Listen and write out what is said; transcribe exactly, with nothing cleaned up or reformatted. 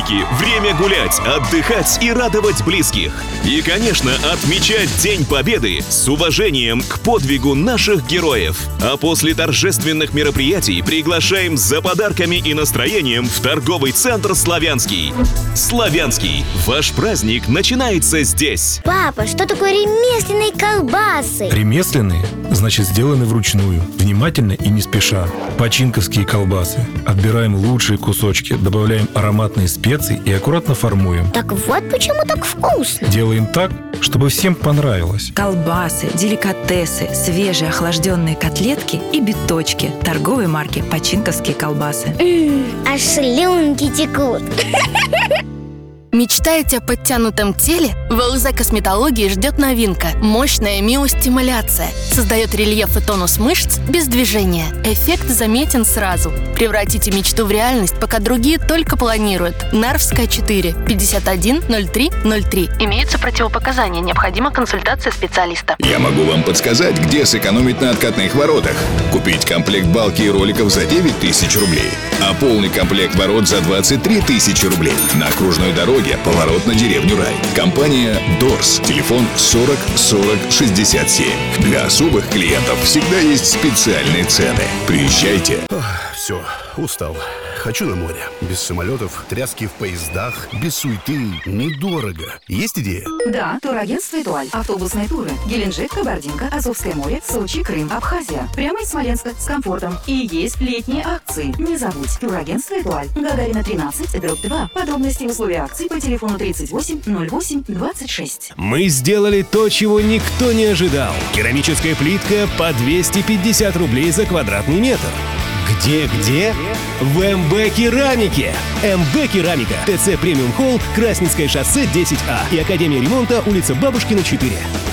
праздники время гулять, отдыхать и радовать близких. И, конечно, отмечать День Победы с уважением к подвигу наших героев. А после торжественных мероприятий приглашаем за подарками и настроением в торговый центр «Славянский». «Славянский» – ваш праздник начинается здесь. Папа, что такое ремесленные колбасы? Ремесленные – значит сделаны вручную, внимательно и не спеша. Починковские колбасы. Отбираем лучшие кусочки, добавляем ароматные специи и аккуратно формуем. Так вот почему так вкусно. Делаем так, чтобы всем понравилось. Колбасы, деликатесы, свежие охлажденные котлетки и биточки. Торговой марки «Починковские колбасы». М-м, аж слюнки текут. Мечтаете о подтянутом теле? В ЛЗ Косметологии ждет новинка – мощная миостимуляция. Создает рельеф и тонус мышц без движения. Эффект заметен сразу. Превратите мечту в реальность, пока другие только планируют. Нарвская четыре, пятьдесят один ноль три ноль три. Имеются противопоказания. Необходима консультация специалиста. Я могу вам подсказать, где сэкономить на откатных воротах. Купить комплект балки и роликов за девять тысяч рублей, а полный комплект ворот за двадцать три тысячи рублей. На окружной дороге поворот на деревню Рай. Компания Дорс. Телефон сорок сорок шестьдесят семь. Для особых клиентов всегда есть специальные цены. Приезжайте. Все, устал. Хочу на море. Без самолетов, тряски в поездах, без суеты, недорого. Есть идея? Да, турагентство «Этуаль». Автобусные туры. Геленджик, Кабардинка, Азовское море, Сочи, Крым, Абхазия. Прямо из Смоленска, с комфортом. И есть летние акции. Не забудь. Турагентство «Этуаль». Гагарина тринадцать, дробь два. Подробности и условия акций по телефону тридцать восемь ноль восемь двадцать шесть. Мы сделали то, чего никто не ожидал. Керамическая плитка по двести пятьдесят рублей за квадратный метр. Где-где? В МБ Керамике. МБ Керамика. ТЦ Премиум Холл, Красненское шоссе десять А и Академия ремонта, улица Бабушкина, четыре.